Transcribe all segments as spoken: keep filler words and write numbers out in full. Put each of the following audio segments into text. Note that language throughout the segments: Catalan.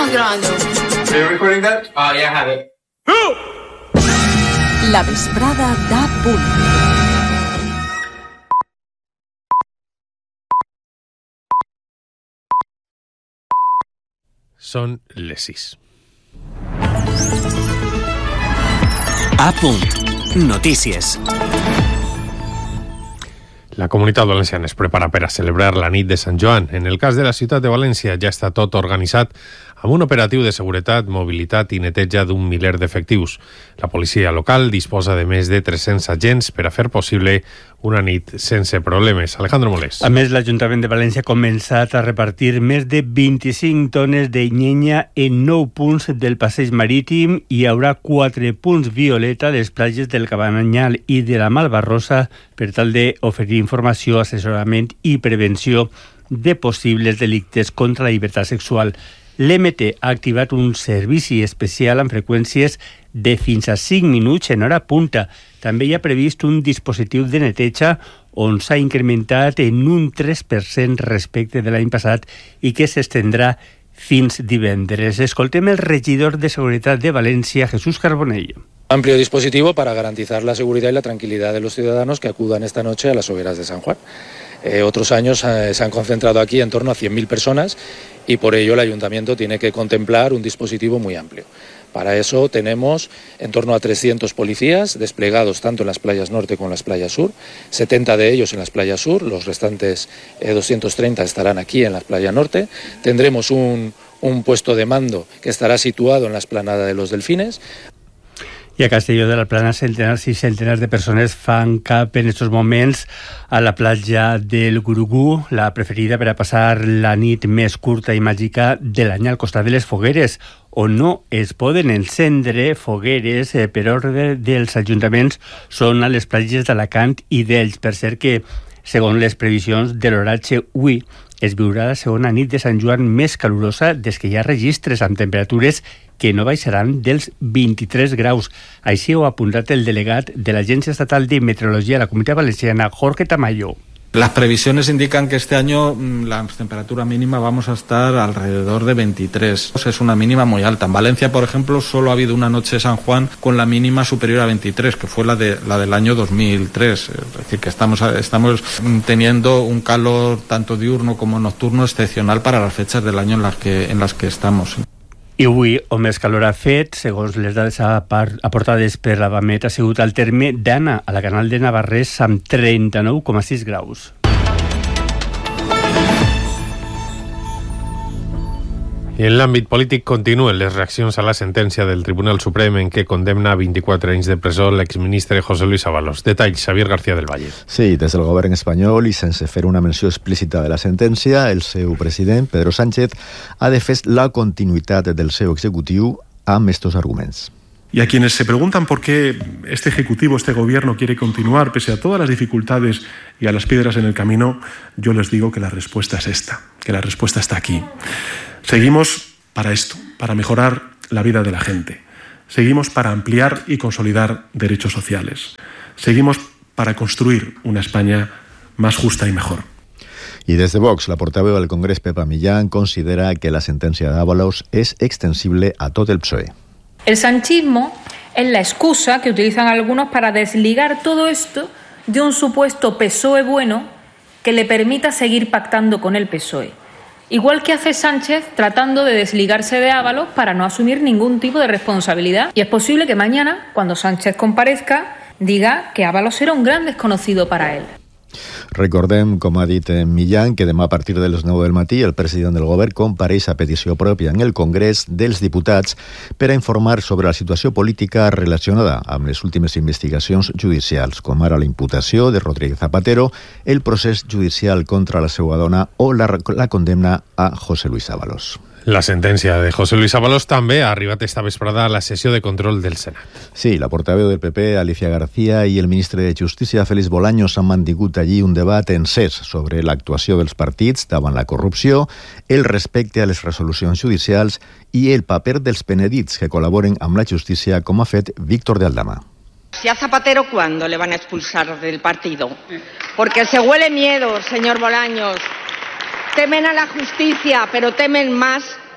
estamos grabando. Are you recording that? Oh, yeah, I have it. La vesprada da punt. Són les sis. A punt. Notícies. La Comunitat Valenciana es prepara per a celebrar la nit de Sant Joan. En el cas de la ciutat de València ja està tot organitzat amb un operatiu de seguretat, mobilitat i neteja d'un miler d'efectius. La policia local disposa de més de tres-cents agents per a fer possible una nit sense problemes. Alejandro Molés. A més, l'Ajuntament de València ha començat a repartir més de vint-i-cinc tones de llenya en nou punts del passeig marítim i hi haurà quatre punts violeta a les platges del Cabanyal i de la Malvarrosa per tal d'oferir informació, assessorament i prevenció de possibles delictes contra la llibertat sexual. L'E M T ha activat un servici especial amb freqüències de fins a cinc minuts en hora punta. També hi ha previst un dispositiu de neteja on s'ha incrementat en un tres per cent respecte de l'any passat i que s'estendrà fins divendres. Escoltem el regidor de Seguretat de València, Jesús Carbonell. Amplio dispositivo para garantizar la seguridad y la tranquilidad de los ciudadanos que acudan esta noche a las hogueras de San Juan. Eh, otros años eh, se han concentrado aquí en torno a cien mil personas y por ello el Ayuntamiento tiene que contemplar un dispositivo muy amplio. Para eso tenemos en torno a trescientos policías desplegados tanto en las playas norte como en las playas sur, setenta de ellos en las playas sur, los restantes eh, doscientos treinta estarán aquí en la playa norte. Tendremos un, un puesto de mando que estará situado en la explanada de los Delfines. I a Castelló de la Plana, centenars i centenars de persones fan cap en aquests moments a la platja del Gurugú, la preferida per a passar la nit més curta i màgica de l'any al costat de les fogueres, on no es poden encendre fogueres eh, per ordre dels ajuntaments són a les platges d'Alacant i d'Elx. Per cert que, segons les previsions de l'oratge avui, es viurà la segona nit de Sant Joan més calurosa des que hi ha registres amb temperatures que no baixaran dels vint-i-tres graus. Així ho ha apuntat el delegat de l'Agència Estatal de Meteorologia de la Comunitat Valenciana, Jorge Tamayo. Las previsiones indican que este año la temperatura mínima vamos a estar alrededor de veintitrés. Es una mínima muy alta. En Valencia, por ejemplo, solo ha habido una noche de San Juan con la mínima superior a veintitrés, que fue la de la del año dos mil tres. Es decir, que estamos, estamos teniendo un calor tanto diurno como nocturno excepcional para las fechas del año en las que, en las que estamos. I avui, on més calor ha fet, segons les dades aportades per la Bamet, ha sigut al terme d'Anna, a la Canal de Navarrés, amb trenta-nou coma sis graus. I en l'àmbit polític continuen les reaccions a la sentència del Tribunal Suprem en què condemna a vint-i-quatre anys de presó l'exministre José Luis Ábalos. Detalls, Xavier García del Valle. Sí, des del govern espanyol i sense fer una menció explícita de la sentència, el seu president, Pedro Sánchez, ha defès la continuïtat del seu executiu amb estos arguments. Y a quienes se preguntan por qué este Ejecutivo, este Gobierno quiere continuar pese a todas las dificultades y a las piedras en el camino, yo les digo que la respuesta es esta, que la respuesta está aquí. Seguimos para esto, para mejorar la vida de la gente. Seguimos para ampliar y consolidar derechos sociales. Seguimos para construir una España más justa y mejor. Y desde Vox, la portaveu del Congrés, Pepa Millán, considera que la sentencia de Ábalos es extensible a todo el P S O E. El sanchismo es la excusa que utilizan algunos para desligar todo esto de un supuesto P S O E bueno que le permita seguir pactando con el P S O E. Igual que hace Sánchez tratando de desligarse de Ábalos para no asumir ningún tipo de responsabilidad. Y es posible que mañana, cuando Sánchez comparezca, diga que Ábalos era un gran desconocido para él. Recordem, com ha dit Millán, que demà a partir de les nou del matí el president del govern compareix a petició pròpia en el Congrés dels Diputats per a informar sobre la situació política relacionada amb les últimes investigacions judicials, com ara la imputació de Rodríguez Zapatero, el procés judicial contra la seva dona o la, la condemna a José Luis Ábalos. La sentència de José Luis Ábalos també ha arribat esta vesprada a la sessió de control del Senat. Sí, la portaveu del P P, Alicia García, i el ministre de Justícia, Félix Bolaños, han mantingut allí un debat encès sobre l'actuació dels partits davant la corrupció, el respecte a les resolucions judicials i el paper dels penedits que col·laboren amb la justícia, com ha fet Víctor de Aldama. ¿Y a Zapatero cuándo le van a expulsar del partido? Porque se huele miedo, señor Bolaños. Temen a la justicia, pero temen más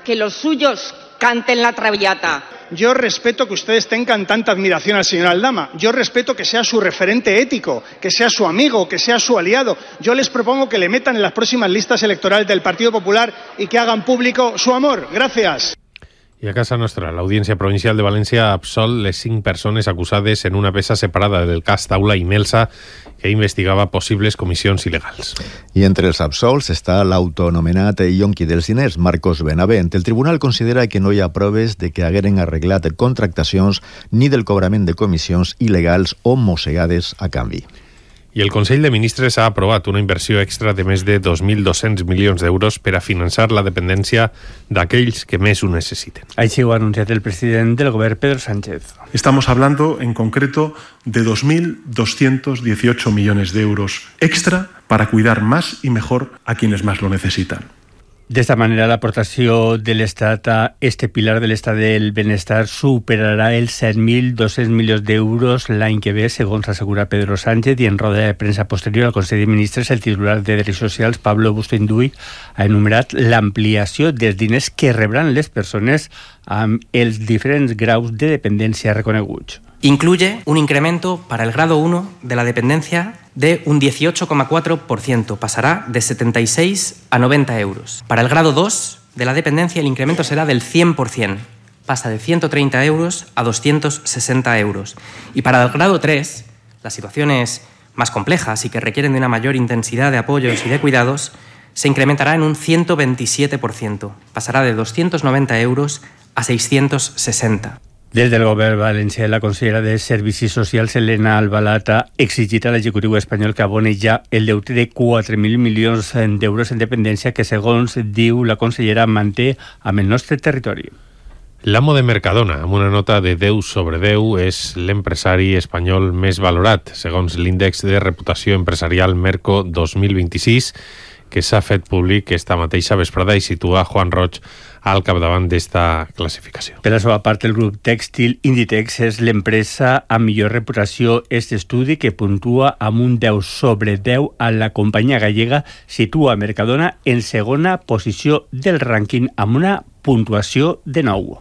que los suyos canten la traviata. Yo respeto que ustedes tengan tanta admiración al señor Aldama. Yo respeto que sea su referente ético, que sea su amigo, que sea su aliado. Yo les propongo que le metan en las próximas listas electorales del Partido Popular y que hagan público su amor. Gracias. I a casa nostra, l'Audiència Provincial de València ha absolt les cinc persones acusades en una peça separada del cas Taula i Melsa que investigava possibles comissions il·legals. I entre els absolts està l'autonomenat yonqui dels diners, Marcos Benavent. El tribunal considera que no hi ha proves de que hagueren arreglat contractacions ni del cobrament de comissions il·legals o mossegades a canvi. I el Consell de Ministres ha aprovat una inversió extra de més de dos mil dos-cents milions d'euros per a finançar la dependència d'aquells que més ho necessiten. Així ho ha anunciat el president del govern, Pedro Sánchez. Estamos hablando en concreto de dos mil doscientos dieciocho millones de euros extra para cuidar más y mejor a quienes más lo necesitan. De esta manera, la aportació de l'Estat a este pilar de l'Estat del benestar superarà els set mil dos-cents milions d'euros l'any que ve, segons assegura Pedro Sánchez, i en roda de premsa posterior al Consell de Ministres, el titular de Drets Socials, Pablo Bustinduy, ha enumerat l'ampliació dels diners que rebran les persones amb els diferents graus de dependència reconeguts. Incluye un incremento para el grado uno de la dependencia de un dieciocho coma cuatro por ciento, pasará de setenta y seis a noventa euros. Para el grado dos de la dependencia el incremento será del cien por ciento, pasa de ciento treinta euros a doscientos sesenta euros. Y para el grado tres, las situaciones más complejas y que requieren de una mayor intensidad de apoyos y de cuidados, se incrementará en un ciento veintisiete por ciento, pasará de doscientos noventa euros a seiscientos sesenta. Des del govern valencià, la consellera de Servicis Socials, Elena Albalat, ha exigit a l'executiu espanyol que aboni ja el deute de quatre mil milions d'euros en dependència que, segons diu la consellera, manté amb el nostre territori. L'amo de Mercadona, amb una nota de deu sobre deu, és l'empresari espanyol més valorat, segons l'índex de reputació empresarial Merco dos mil vint-i-sis, que s'ha fet públic esta mateixa vesprada i situa Juan Roig al capdavant d'esta classificació. Per la seva part, el grup tèxtil Inditex és l'empresa amb millor reputació. Este estudi, que puntua amb un deu sobre deu a la companyia gallega, situa Mercadona en segona posició del rànquing amb una puntuació de nou.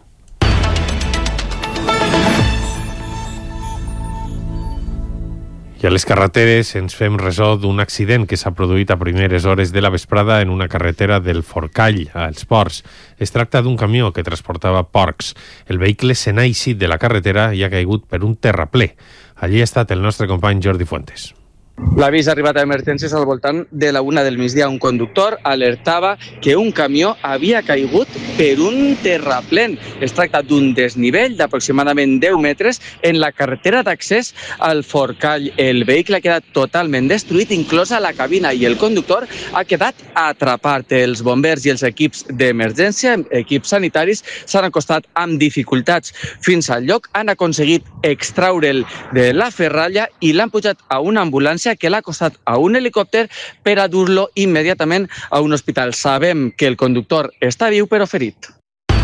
I a les carreteres ens fem ressò d'un accident que s'ha produït a primeres hores de la vesprada en una carretera del Forcall, als Ports. Es tracta d'un camió que transportava porcs. El vehicle se n'ha eixit de la carretera i ha caigut per un terraplè. Allí ha estat el nostre company Jordi Fuentes. L'avís ha arribat a emergències al voltant de la una del migdia. Un conductor alertava que un camió havia caigut per un terraplén. Es tracta d'un desnivell d'aproximadament deu metres en la carretera d'accés al Forcall. El vehicle ha quedat totalment destruït, inclosa la cabina, i el conductor ha quedat atrapat. Els bombers i els equips d'emergència, equips sanitaris, s'han acostat amb dificultats fins al lloc, han aconseguit extraure'l de la ferralla i l'han pujat a una ambulància que l'ha acostat a un helicòpter per a dur-lo immediatament a un hospital. Sabem que el conductor està viu però ferit.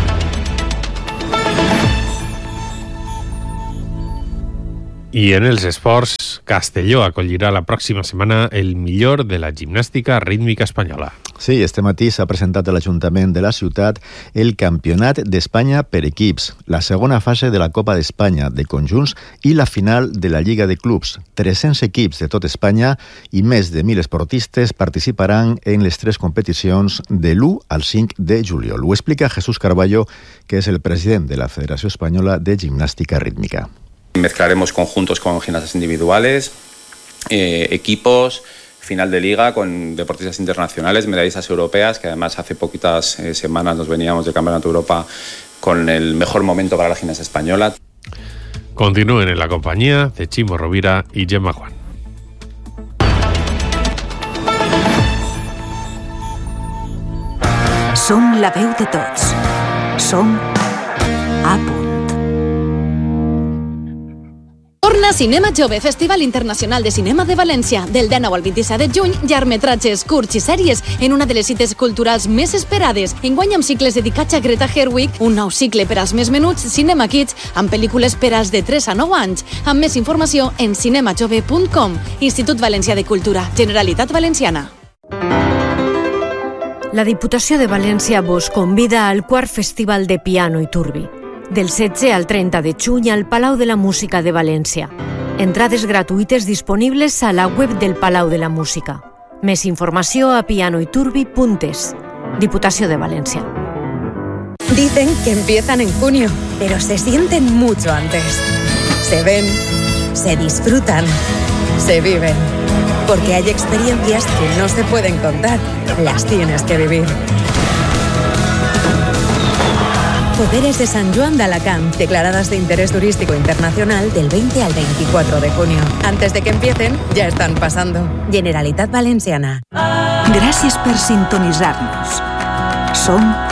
I en els esports, Castelló acollirà la pròxima setmana el millor de la gimnàstica rítmica espanyola. Sí, este matí s'ha presentat a l'Ajuntament de la ciutat el Campionat d'Espanya per equips, la segona fase de la Copa d'Espanya de conjunts i la final de la Lliga de Clubs. tres-cents equips de tot Espanya i més de mil esportistes participaran en les tres competicions de l'u al cinc de juliol. Ho explica Jesús Carballo, que és el president de la Federació Espanyola de Gimnàstica Rítmica. Mezclaremos conjuntos con gimnastas individuales, eh, equipos, final de liga con deportistas internacionales, medallistas europeas, que además hace poquitas eh, semanas nos veníamos del Campeonato de Europa con el mejor momento para la gimnasia española. Continúen en la compañía de Chimo Rovira y Gemma Juan. Som la veu de tots. Som a punt. Torna Cinema Jove, Festival Internacional de Cinema de València. Del dinou al vint-i-set de juny, llargmetratges, curts i sèries en una de les cites culturals més esperades. Enguany amb cicles dedicats a Greta Gerwig, un nou cicle per als més menuts, Cinema Kids, amb pel·lícules per als de tres a nou anys. Amb més informació en cinema jove punt com. Institut Valencià de Cultura, Generalitat Valenciana. La Diputació de València vos convida al quart Festival de Piano i Turbi, del setze al trenta de juny al Palau de la Música de València. Entrades gratuïtes disponibles a la web del Palau de la Música. Més informació a pianoiturbi punt es. Diputació de València. Dicen que empiezan en junio, pero se sienten mucho antes. Se ven, se disfrutan, se viven. Porque hay experiencias que no se pueden contar, las tienes que vivir. Poderes de San Joan de Alacant, declaradas de interés turístico internacional del veinte al veinticuatro de junio. Antes de que empiecen, ya están pasando. Generalitat Valenciana. Gràcies per sintonitzar-nos. Som